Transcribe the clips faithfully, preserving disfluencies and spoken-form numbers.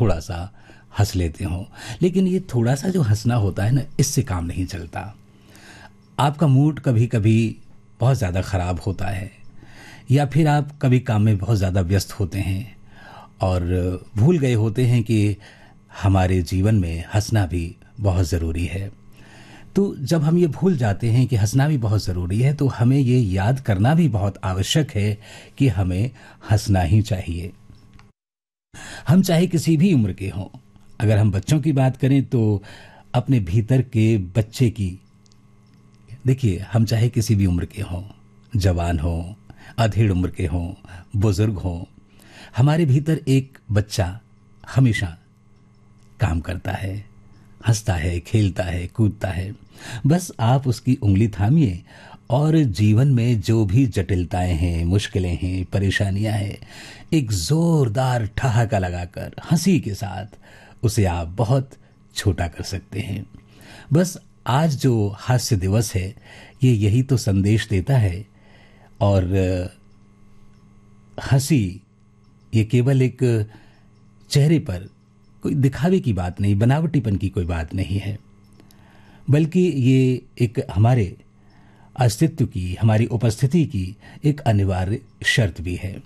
थोड़ा सा हंस लेते हो, लेकिन ये थोड़ा सा जो हंसना होता है ना, इससे काम नहीं चलता। आपका मूड कभी कभी बहुत ज़्यादा ख़राब होता है, या फिर आप कभी काम में बहुत ज़्यादा व्यस्त होते हैं और भूल गए होते हैं कि हमारे जीवन में हंसना भी बहुत ज़रूरी है। तो जब हम ये भूल जाते हैं कि हंसना भी बहुत ज़रूरी है, तो हमें ये याद करना भी बहुत आवश्यक है कि हमें हंसना ही चाहिए। हम चाहे किसी भी उम्र के हों, अगर हम बच्चों की बात करें तो अपने भीतर के बच्चे की, देखिए हम चाहे किसी भी उम्र के हों, जवान हों, अधेड़ उम्र के हों, बुजुर्ग हों, हमारे भीतर एक बच्चा हमेशा काम करता है, हंसता है, खेलता है, कूदता है। बस आप उसकी उंगली थामिए और जीवन में जो भी जटिलताएं हैं, मुश्किलें हैं, परेशानियां हैं, एक जोरदार ठहाका लगाकर हंसी के साथ उसे आप बहुत छोटा कर सकते हैं। बस आज जो हास्य दिवस है, ये यही तो संदेश देता है। और हंसी ये केवल एक चेहरे पर कोई दिखावे की बात नहीं, बनावटीपन की कोई बात नहीं है, बल्कि ये एक हमारे अस्तित्व की, हमारी उपस्थिति की एक अनिवार्य शर्त भी है।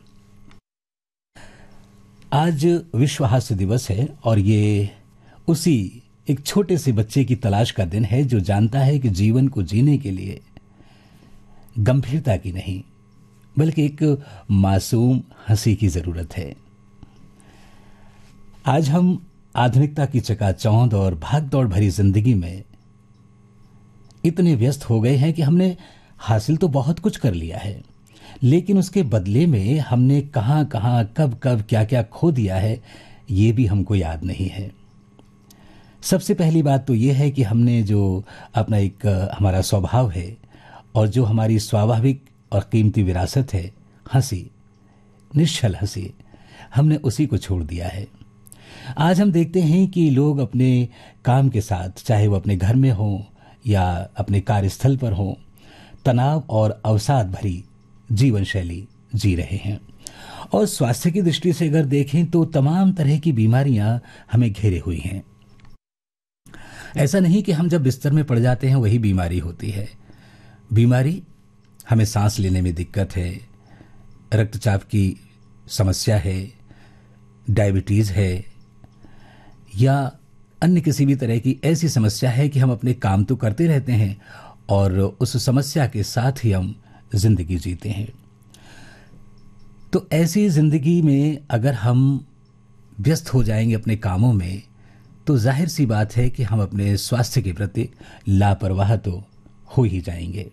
आज विश्व हास्य दिवस है और ये उसी एक छोटे से बच्चे की तलाश का दिन है जो जानता है कि जीवन को जीने के लिए गंभीरता की नहीं, बल्कि एक मासूम हंसी की जरूरत है। आज हम आधुनिकता की चकाचौंध और भागदौड़ भरी जिंदगी में इतने व्यस्त हो गए हैं कि हमने हासिल तो बहुत कुछ कर लिया है, लेकिन उसके बदले में हमने कहां कहां, कब कब, क्या क्या खो दिया है, ये भी हमको याद नहीं है। सबसे पहली बात तो यह है कि हमने जो अपना एक हमारा स्वभाव है और जो हमारी स्वाभाविक और कीमती विरासत है, हंसी, निश्चल हंसी, हमने उसी को छोड़ दिया है। आज हम देखते हैं कि लोग अपने काम के साथ, चाहे वो अपने घर में हों या अपने कार्यस्थल पर हों, तनाव और अवसाद भरी जीवन शैली जी रहे हैं। और स्वास्थ्य की दृष्टि से अगर देखें तो तमाम तरह की बीमारियां हमें घेरे हुई हैं। ऐसा नहीं कि हम जब बिस्तर में पड़ जाते हैं वही बीमारी होती है। बीमारी हमें सांस लेने में दिक्कत है, रक्तचाप की समस्या है, डायबिटीज है, या अन्य किसी भी तरह की ऐसी समस्या है कि हम अपने काम तो करते रहते हैं और उस समस्या के साथ ही हम जिंदगी जीते हैं। तो ऐसी जिंदगी में अगर हम व्यस्त हो जाएंगे अपने कामों में, तो जाहिर सी बात है कि हम अपने स्वास्थ्य के प्रति लापरवाह तो हो ही जाएंगे।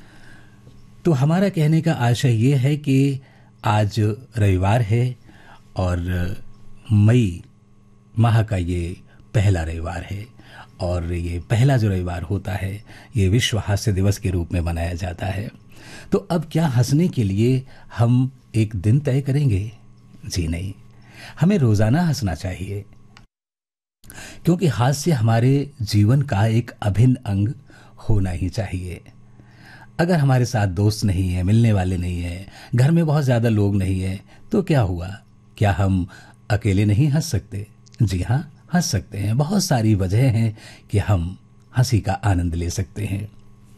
तो हमारा कहने का आशय ये है कि आज रविवार है और मई माह का ये पहला रविवार है, और ये पहला जो रविवार होता है ये विश्व हास्य दिवस के रूप में मनाया जाता है। तो अब क्या हंसने के लिए हम एक दिन तय करेंगे? जी नहीं, हमें रोजाना हंसना चाहिए, क्योंकि हास्य हमारे जीवन का एक अभिन्न अंग होना ही चाहिए। अगर हमारे साथ दोस्त नहीं है, मिलने वाले नहीं है, घर में बहुत ज्यादा लोग नहीं है, तो क्या हुआ? क्या हम अकेले नहीं हंस सकते? जी हाँ, हंस सकते हैं। बहुत सारी वजह हैं कि हम हंसी का आनंद ले सकते हैं,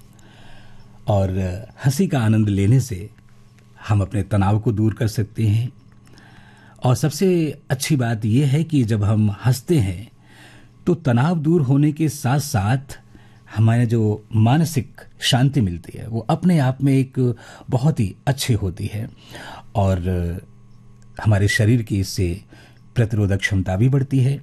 और हंसी का आनंद लेने से हम अपने तनाव को दूर कर सकते हैं। और सबसे अच्छी बात यह है कि जब हम हंसते हैं तो तनाव दूर होने के साथ साथ हमारे जो मानसिक शांति मिलती है वो अपने आप में एक बहुत ही अच्छी होती है, और हमारे शरीर की इससे प्रतिरोधक क्षमता भी बढ़ती है।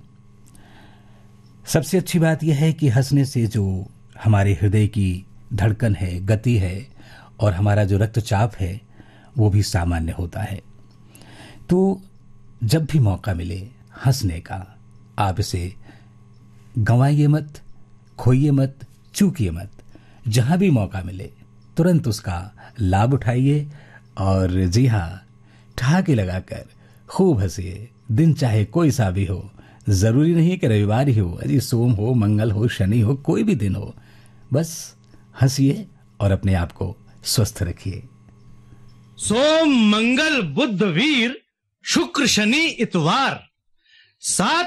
सबसे अच्छी बात यह है कि हंसने से जो हमारे हृदय की धड़कन है, गति है, और हमारा जो रक्तचाप है वो भी सामान्य होता है। तो जब भी मौका मिले हंसने का, आप इसे गंवाइए मत, खोइए मत, चूकिए मत। जहां भी मौका मिले तुरंत उसका लाभ उठाइए, और जी हाँ, ठहाके लगाकर खूब हंसिए। दिन चाहे कोई सा भी हो, जरूरी नहीं कि रविवार ही हो, अजी सोम हो, मंगल हो, शनि हो, कोई भी दिन हो, बस हंसिए और अपने आप को स्वस्थ रखिए। सोम, मंगल, बुध, वीर, शुक्र, शनि, इतवार, सात